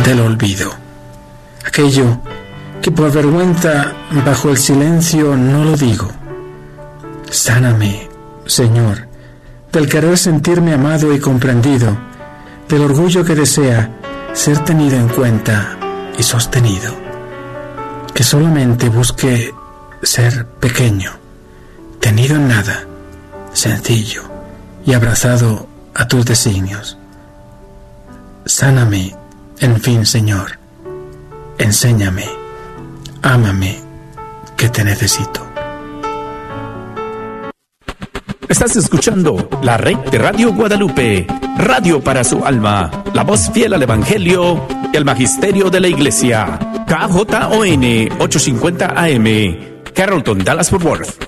del olvido. Aquello que por vergüenza bajo el silencio no lo digo. Sáname, Señor, del querer sentirme amado y comprendido, del orgullo que desea ser tenido en cuenta y sostenido. Que solamente busque ser pequeño, tenido en nada, sencillo y abrazado a tus designios. Sáname, en fin, Señor. Enséñame, ámame, que te necesito. Estás escuchando la red de Radio Guadalupe, radio para su alma, la voz fiel al Evangelio y al Magisterio de la Iglesia. KJON 850 AM, Carrollton, Dallas-Fort Worth.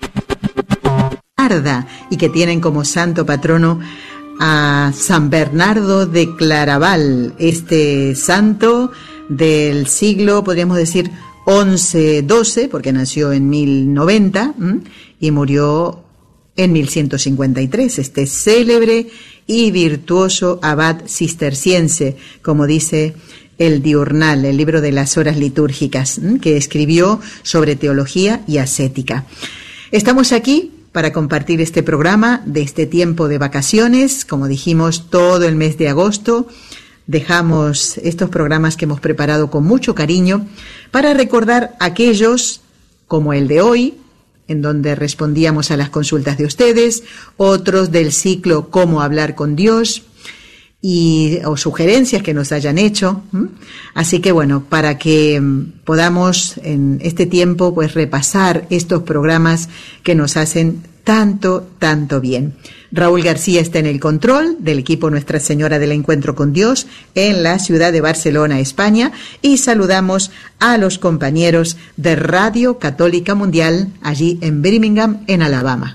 Y que tienen como santo patrono a San Bernardo de Claraval, este santo del siglo, podríamos decir, 11-12, porque nació en 1090 y murió en 1153, este célebre y virtuoso abad cisterciense, como dice el Diurnal, el libro de las horas litúrgicas, que escribió sobre teología y ascética. Estamos aquí para compartir este programa de este tiempo de vacaciones, como dijimos, todo el mes de agosto. Dejamos estos programas que hemos preparado con mucho cariño para recordar aquellos como el de hoy, en donde respondíamos a las consultas de ustedes, otros del ciclo Cómo hablar con Dios, o sugerencias que nos hayan hecho. Así que bueno, para que podamos en este tiempo pues repasar estos programas que nos hacen tanto bien. Raúl García está en el control del equipo Nuestra Señora del Encuentro con Dios en la ciudad de Barcelona, España, y saludamos a los compañeros de Radio Católica Mundial allí en Birmingham, en Alabama.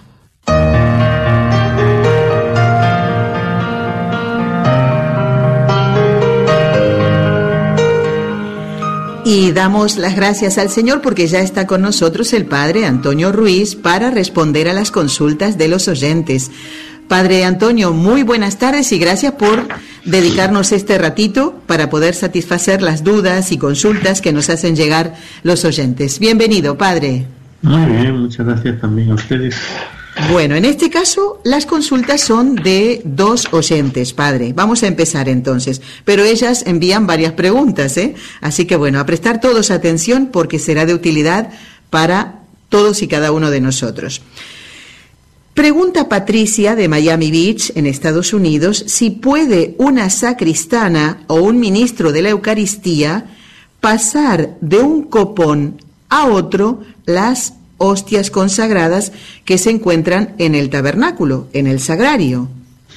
Y damos las gracias al Señor porque ya está con nosotros el Padre Antonio Ruiz para responder a las consultas de los oyentes. Padre Antonio, muy buenas tardes y gracias por dedicarnos este ratito para poder satisfacer las dudas y consultas que nos hacen llegar los oyentes. Bienvenido, Padre. Muy bien, muchas gracias también a ustedes. Bueno, en este caso las consultas son de 2 oyentes, Padre. Vamos a empezar entonces, pero ellas envían varias preguntas, Así que bueno, a prestar todos atención porque será de utilidad para todos y cada uno de nosotros. Pregunta Patricia de Miami Beach, en Estados Unidos, si puede una sacristana o un ministro de la Eucaristía pasar de un copón a otro las hostias consagradas que se encuentran en el tabernáculo, en el sagrario.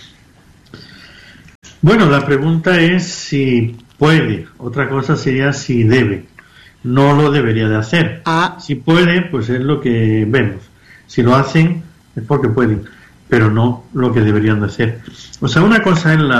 Bueno, la pregunta es si puede, otra cosa sería si debe. No lo debería de hacer. Si puede, pues es lo que vemos. Si lo hacen es porque pueden, pero no lo que deberían de hacer. O sea, una cosa es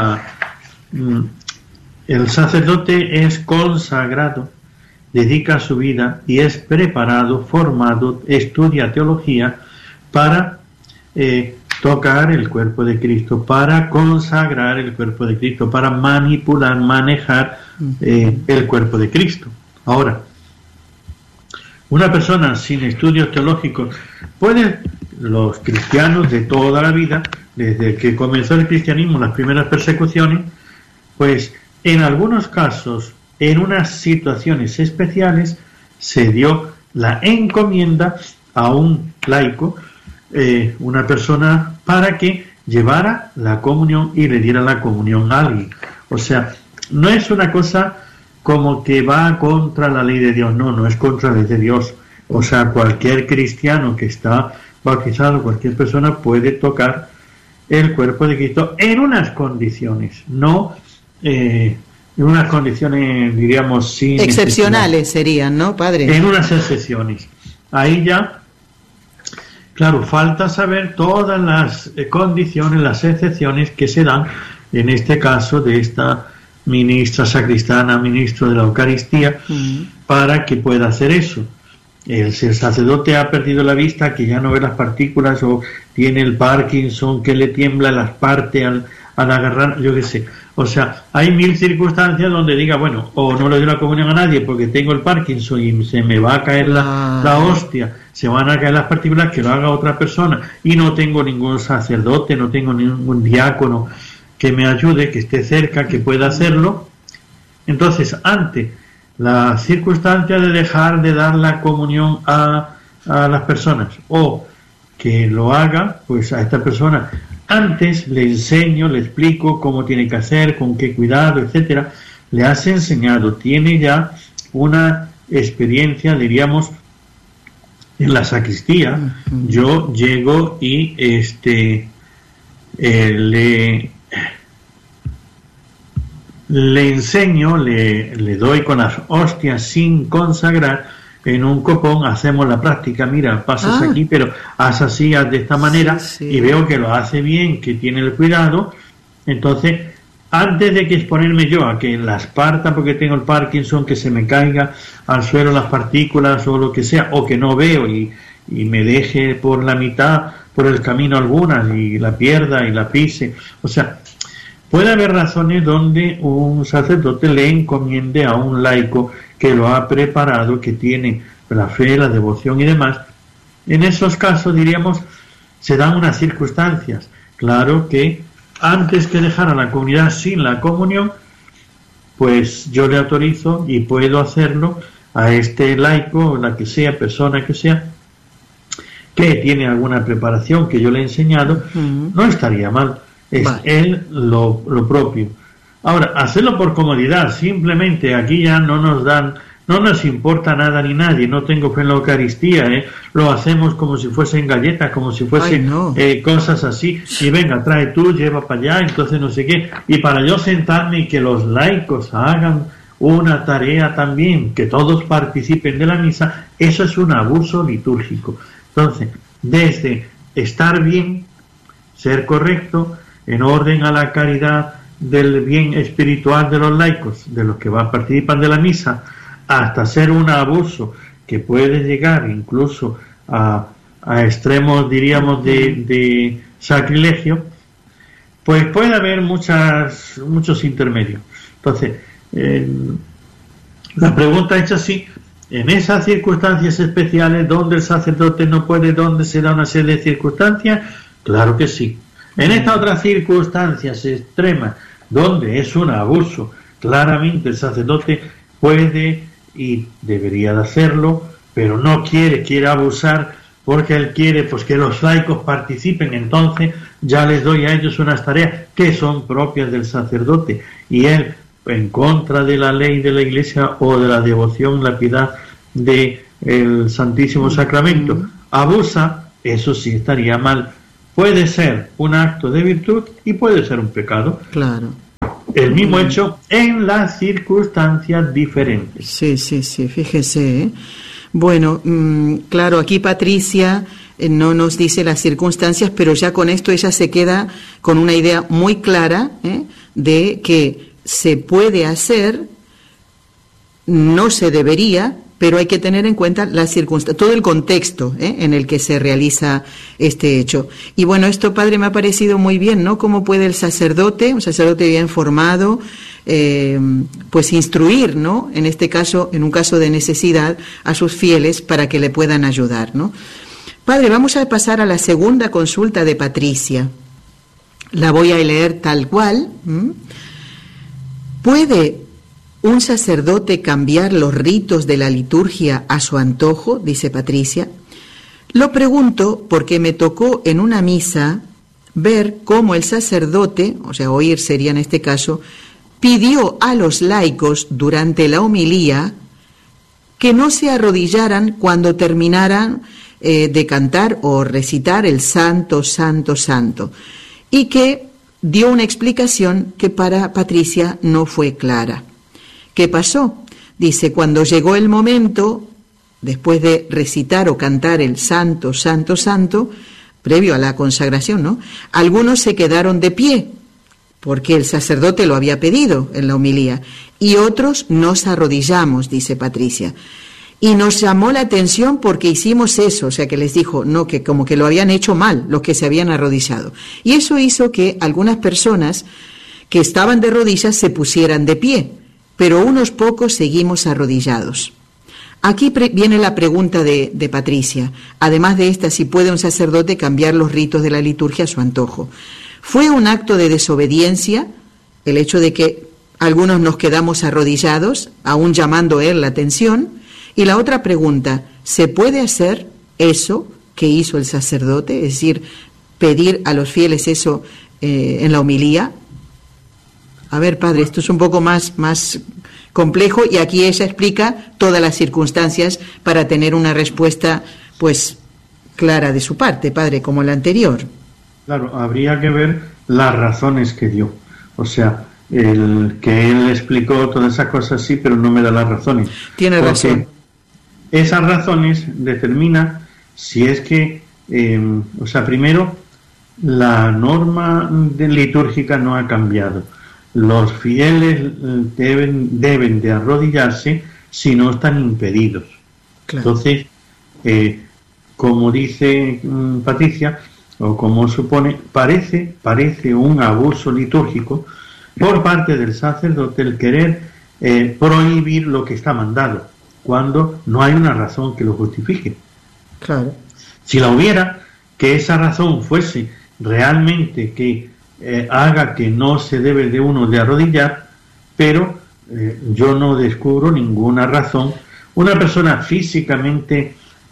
el sacerdote es consagrado, dedica su vida y es preparado, formado, estudia teología para tocar el cuerpo de Cristo, para consagrar el cuerpo de Cristo, para manipular, manejar el cuerpo de Cristo. Ahora, una persona sin estudios teológicos los cristianos de toda la vida, desde que comenzó el cristianismo, las primeras persecuciones, pues en algunos casos, en unas situaciones especiales, se dio la encomienda a un laico, una persona, para que llevara la comunión y le diera la comunión a alguien. O sea, no es una cosa como que va contra la ley de Dios, no es contra la ley de Dios. O sea, cualquier cristiano que está bautizado, cualquier persona puede tocar el cuerpo de Cristo en unas condiciones, no en unas condiciones, diríamos, sin excepcionales serían, ¿no, Padre? En unas excepciones. Ahí ya, claro, falta saber todas las condiciones, las excepciones que se dan en este caso de esta ministra sacristana, ministro de la Eucaristía, para que pueda hacer eso. Si el sacerdote ha perdido la vista, que ya no ve las partículas, o tiene el Parkinson, que le tiembla las partes al agarrar, yo qué sé. O sea, hay 1000 circunstancias donde diga, bueno, o no le doy la comunión a nadie porque tengo el Parkinson y se me va a caer la hostia, se van a caer las partículas, que lo haga otra persona, y no tengo ningún sacerdote, no tengo ningún diácono que me ayude, que esté cerca, que pueda hacerlo. Entonces, ante la circunstancia de dejar de dar la comunión a las personas, o que lo haga, pues a esta persona antes le enseño, le explico cómo tiene que hacer, con qué cuidado, etcétera. Le has enseñado, tiene ya una experiencia, diríamos, en la sacristía. Yo llego y le enseño, le doy con las hostias sin consagrar. En un copón hacemos la práctica, mira, pasas aquí, pero haz así, haz de esta manera, y veo que lo hace bien, que tiene el cuidado. Entonces, antes de que exponerme yo a que las parta porque tengo el Parkinson, que se me caiga al suelo las partículas o lo que sea, o que no veo y me deje por la mitad, por el camino algunas, y la pierda y la pise. O sea, puede haber razones donde un sacerdote le encomiende a un laico que lo ha preparado, que tiene la fe, la devoción y demás. En esos casos, diríamos, se dan unas circunstancias. Claro que antes que dejar a la comunidad sin la comunión, pues yo le autorizo y puedo hacerlo a este laico, o la que sea, persona que sea, que tiene alguna preparación que yo le he enseñado, no estaría mal. Es él lo propio. Ahora, hacerlo por comodidad, simplemente aquí ya no nos importa nada ni nadie, no tengo fe en la Eucaristía, lo hacemos como si fuesen galletas, como si fuesen cosas así, y venga, trae tú, lleva para allá, entonces no sé qué, y para yo sentarme y que los laicos hagan una tarea también, que todos participen de la misa, eso es un abuso litúrgico. Entonces, desde estar bien, ser correcto, en orden a la caridad del bien espiritual de los laicos, de los que participan de la misa, hasta ser un abuso que puede llegar incluso a extremos, diríamos, de sacrilegio, pues puede haber muchos intermedios. Entonces, la pregunta es así: en esas circunstancias especiales donde el sacerdote no puede, donde se da una serie de circunstancias, claro que sí. En estas otras circunstancias extremas, donde es un abuso, claramente el sacerdote puede y debería de hacerlo, pero no quiere abusar, porque él quiere pues que los laicos participen. Entonces ya les doy a ellos unas tareas que son propias del sacerdote, y él, en contra de la ley de la Iglesia o de la devoción, la piedad del Santísimo Sacramento, abusa, eso sí estaría mal. Puede ser un acto de virtud y puede ser un pecado. Claro. El mismo hecho en las circunstancias diferentes. Sí, fíjese. Bueno, claro, aquí Patricia no nos dice las circunstancias, pero ya con esto ella se queda con una idea muy clara de que se puede hacer, no se debería, pero hay que tener en cuenta las circunstancias, todo el contexto en el que se realiza este hecho. Y bueno, esto, padre, me ha parecido muy bien, ¿no? Cómo puede el sacerdote, un sacerdote bien formado, pues instruir, ¿no? En este caso, en un caso de necesidad, a sus fieles para que le puedan ayudar, ¿no? Padre, vamos a pasar a la segunda consulta de Patricia. La voy a leer tal cual. ¿Puede un sacerdote cambiar los ritos de la liturgia a su antojo?, dice Patricia. Lo pregunto porque me tocó en una misa ver cómo el sacerdote, o sea, oír sería en este caso, pidió a los laicos durante la homilía que no se arrodillaran cuando terminaran de cantar o recitar el Santo, Santo, Santo, y que dio una explicación que para Patricia no fue clara. ¿Qué pasó? Dice, cuando llegó el momento, después de recitar o cantar el Santo, Santo, Santo, previo a la consagración, ¿no?, algunos se quedaron de pie, porque el sacerdote lo había pedido en la homilía, y otros nos arrodillamos, dice Patricia. Y nos llamó la atención porque hicimos eso, o sea que les dijo, no, que como que lo habían hecho mal, los que se habían arrodillado. Y eso hizo que algunas personas que estaban de rodillas se pusieran de pie, pero unos pocos seguimos arrodillados. Aquí viene la pregunta de Patricia, además de esta, si puede un sacerdote cambiar los ritos de la liturgia a su antojo. ¿Fue un acto de desobediencia el hecho de que algunos nos quedamos arrodillados, aún llamando él la atención? Y la otra pregunta, ¿se puede hacer eso que hizo el sacerdote? Es decir, pedir a los fieles eso en la homilía. A ver, padre, esto es un poco más complejo y aquí ella explica todas las circunstancias para tener una respuesta, pues, clara de su parte, padre, como la anterior. Claro, habría que ver las razones que dio. O sea, que él explicó todas esas cosas, sí, pero no me da las razones. Tiene razón. Esas razones determinan si es que, o sea, primero, la norma litúrgica no ha cambiado. Los fieles deben de arrodillarse si no están impedidos. Claro. Entonces, como dice Patricia, o como supone, parece un abuso litúrgico por parte del sacerdote el querer prohibir lo que está mandado, cuando no hay una razón que lo justifique. Claro. Si la hubiera, que esa razón fuese realmente que haga que no se debe de uno de arrodillar, pero yo no descubro ninguna razón. Una persona físicamente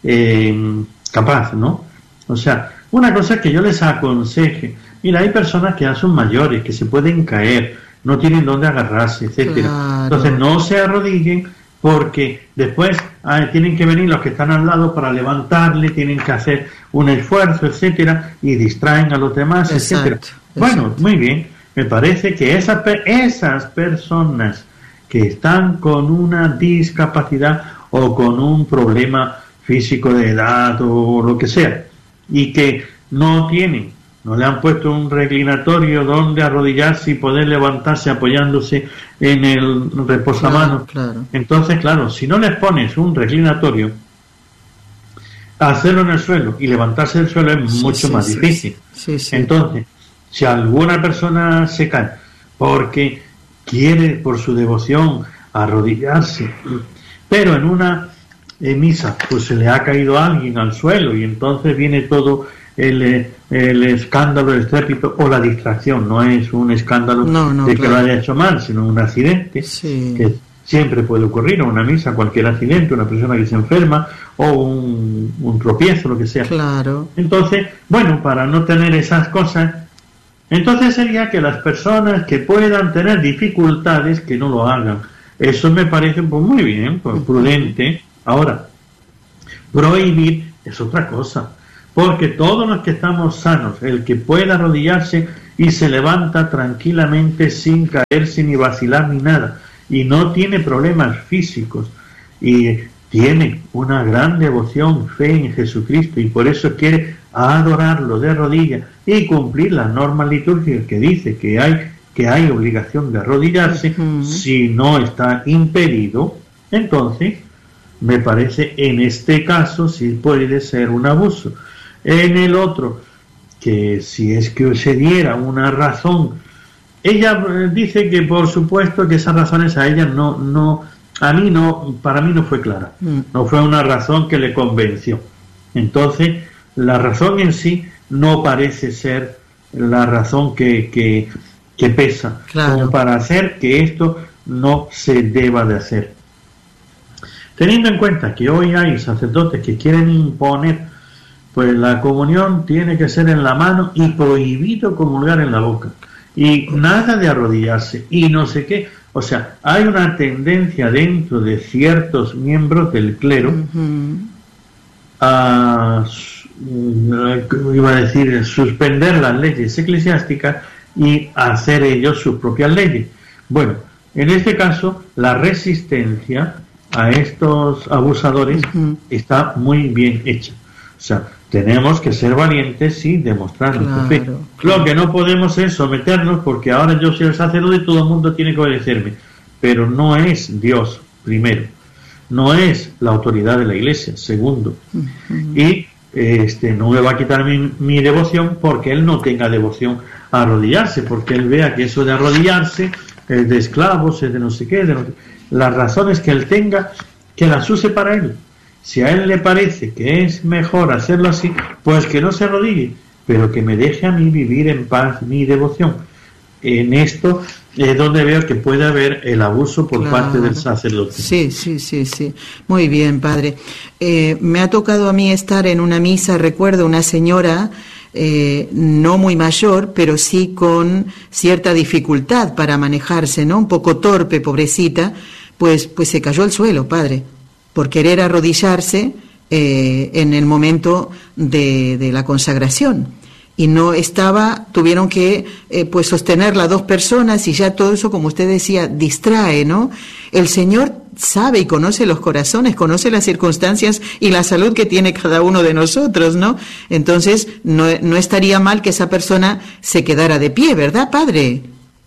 capaz, ¿no? O sea, una cosa que yo les aconseje, mira, hay personas que ya son mayores, que se pueden caer, no tienen dónde agarrarse, etcétera. Claro. Entonces no se arrodillen, porque después tienen que venir los que están al lado para levantarle, tienen que hacer un esfuerzo, etcétera, y distraen a los demás, etcétera. Bueno, muy bien, me parece que esas personas que están con una discapacidad o con un problema físico de edad o lo que sea, y que no le han puesto un reclinatorio donde arrodillarse y poder levantarse apoyándose en el reposamanos. Claro. Entonces, claro, si no les pones un reclinatorio, hacerlo en el suelo y levantarse del suelo es mucho más difícil. Sí. Entonces, si alguna persona se cae porque quiere por su devoción arrodillarse, pero en una misa pues se le ha caído a alguien al suelo y entonces viene todo el escándalo, el estrépito o la distracción, no es un escándalo de que lo haya hecho mal, sino un accidente que siempre puede ocurrir, o una misa, cualquier accidente, una persona que se enferma o un tropiezo, lo que sea. Claro. Entonces, bueno, para no tener esas cosas, entonces sería que las personas que puedan tener dificultades que no lo hagan. Eso me parece pues muy bien, pues prudente. Ahora, prohibir es otra cosa, porque todos los que estamos sanos, el que pueda arrodillarse y se levanta tranquilamente sin caerse ni vacilar ni nada, y no tiene problemas físicos, y tiene una gran devoción, fe en Jesucristo, y por eso quiere adorarlo de rodillas y cumplir las normas litúrgicas que dice que hay obligación de arrodillarse, si no está impedido, entonces me parece en este caso sí puede ser un abuso. En el otro, que si es que se diera una razón, ella dice que por supuesto que esas razones a ella para mí no fue clara, no fue una razón que le convenció. Entonces la razón en sí no parece ser la razón que pesa, claro, como para hacer que esto no se deba de hacer. Teniendo en cuenta que hoy hay sacerdotes que quieren imponer, pues la comunión tiene que ser en la mano y prohibido comulgar en la boca, y nada de arrodillarse, y no sé qué. O sea, hay una tendencia dentro de ciertos miembros del clero a suspender las leyes eclesiásticas y hacer ellos sus propias leyes. Bueno, en este caso, la resistencia a estos abusadores está muy bien hecha. O sea, tenemos que ser valientes y demostrar nuestra fe. Lo que no podemos es someternos, porque ahora yo soy el sacerdote y todo el mundo tiene que obedecerme. Pero no es Dios primero. no es la autoridad de la Iglesia, segundo. Y no me va a quitar mi devoción porque él no tenga devoción a arrodillarse, porque él vea que eso de arrodillarse es de esclavos, es de no sé qué, las razones que él tenga, que las use para él. Si a él le parece que es mejor hacerlo así, pues que no se arrodille, pero que me deje a mí vivir en paz mi devoción. En esto es donde veo que puede haber el abuso por parte del sacerdote. Sí. Muy bien, padre. Me ha tocado a mí estar en una misa, recuerdo una señora, no muy mayor, pero sí con cierta dificultad para manejarse, ¿no? Un poco torpe, pobrecita, pues se cayó al suelo, padre, por querer arrodillarse en el momento de la consagración. Y no estaba, tuvieron que pues sostenerla dos personas, y ya todo eso, como usted decía, distrae, ¿no? El Señor sabe y conoce los corazones, conoce las circunstancias y la salud que tiene cada uno de nosotros, ¿no? Entonces, no estaría mal que esa persona se quedara de pie, ¿verdad, padre?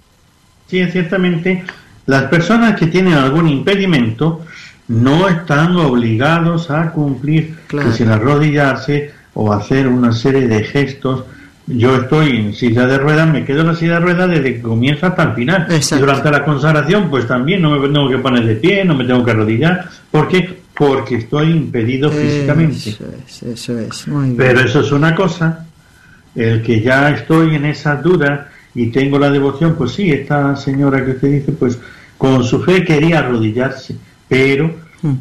Sí, ciertamente, las personas que tienen algún impedimento no están obligados a cumplir, que sin arrodillarse o hacer una serie de gestos. Yo estoy en silla de ruedas, me quedo en la silla de ruedas desde que comienza hasta el final. Exacto. Y durante la consagración, pues también no me tengo que poner de pie, no me tengo que arrodillar. ¿Por qué? Porque estoy impedido físicamente. Eso es. Muy bien. Pero eso es una cosa. El que ya estoy en esa duda y tengo la devoción, pues sí, esta señora que usted dice, pues con su fe quería arrodillarse, pero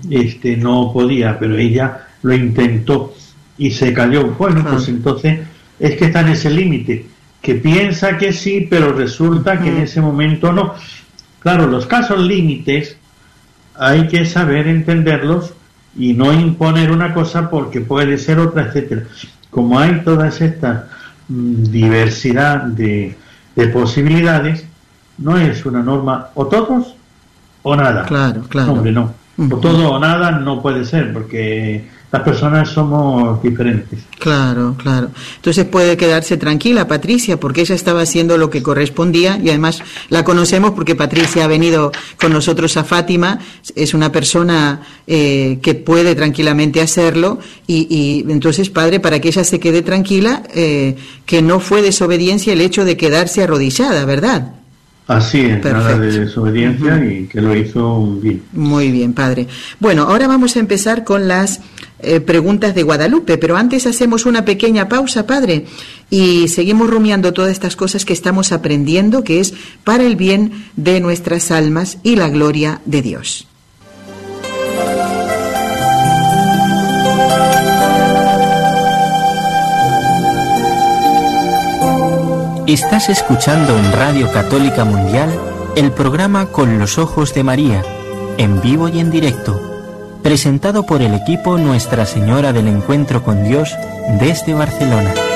no podía, pero ella lo intentó y se cayó. Bueno, pues entonces es que está en ese límite, que piensa que sí, pero resulta que en ese momento no. Claro, los casos límites hay que saber entenderlos y no imponer una cosa porque puede ser otra, etcétera. Como hay toda esta diversidad de posibilidades, no es una norma o todos o nada. Claro. No, hombre, no. O todo o nada no puede ser, porque las personas somos diferentes. Claro. Entonces puede quedarse tranquila Patricia, porque ella estaba haciendo lo que correspondía, y además la conocemos porque Patricia ha venido con nosotros a Fátima. Es una persona que puede tranquilamente hacerlo, y entonces, padre, para que ella se quede tranquila, que no fue desobediencia el hecho de quedarse arrodillada, ¿verdad? Así es, perfecto. Nada de desobediencia y que lo hizo bien. Muy bien, padre. Bueno, ahora vamos a empezar con las preguntas de Guadalupe, pero antes hacemos una pequeña pausa, padre, y seguimos rumiando todas estas cosas que estamos aprendiendo, que es para el bien de nuestras almas y la gloria de Dios. Estás escuchando en Radio Católica Mundial el programa Con los Ojos de María, en vivo y en directo, presentado por el equipo Nuestra Señora del Encuentro con Dios desde Barcelona.